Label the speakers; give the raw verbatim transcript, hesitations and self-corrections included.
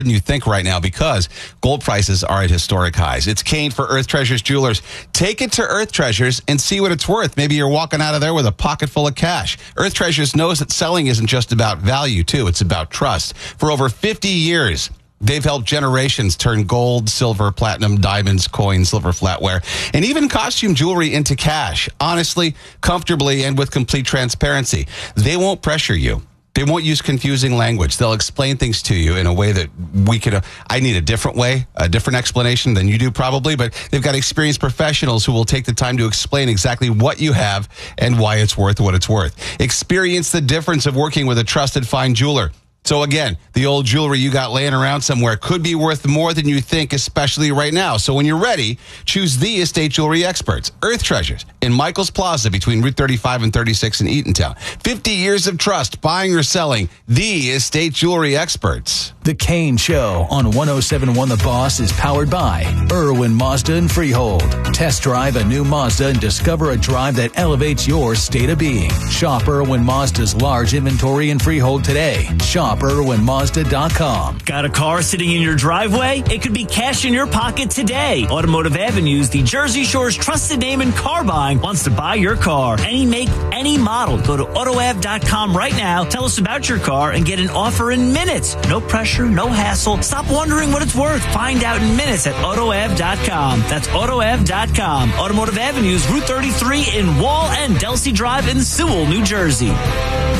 Speaker 1: than you think right now because gold prices are at historic highs. It's Kane for Earth Treasures Jewelers. Take it to Earth Treasures and see what it's worth. Maybe you're walking out of there with a pocket full of cash. Earth Treasures knows that selling isn't just about value, too. It's about trust. For over fifty years, they've helped generations turn gold, silver, platinum, diamonds, coins, silver flatware, and even costume jewelry into cash. Honestly, comfortably, and with complete transparency. They won't pressure you. They won't use confusing language. They'll explain things to you in a way that we could, uh, I need a different way, a different explanation than you do probably, but they've got experienced professionals who will take the time to explain exactly what you have and why it's worth what it's worth. Experience the difference of working with a trusted fine jeweler. So again, the old jewelry you got laying around somewhere could be worth more than you think, especially right now. So when you're ready, choose the estate jewelry experts, Earth Treasures, in Michaels Plaza between Route thirty-five and thirty-six in Eatontown. fifty years of trust, buying or selling, the estate jewelry experts.
Speaker 2: The Kane Show on one oh seven point one The Boss is powered by Irwin Mazda and Freehold. Test drive a new Mazda and discover a drive that elevates your state of being. Shop Irwin Mazda's large inventory in Freehold today. Shop Irwin Mazda dot com.
Speaker 3: Got a car sitting in your driveway? It could be cash in your pocket today. Automotive Avenues, the Jersey Shore's trusted name in car buying, wants to buy your car. Any make, any model. Go to auto av dot com right now. Tell us about your car and get an offer in minutes. No pressure, no hassle. Stop wondering what it's worth. Find out in minutes at auto av dot com. That's auto av dot com. Automotive Avenues, Route thirty-three in Wall and Delsey Drive in Sewell, New Jersey.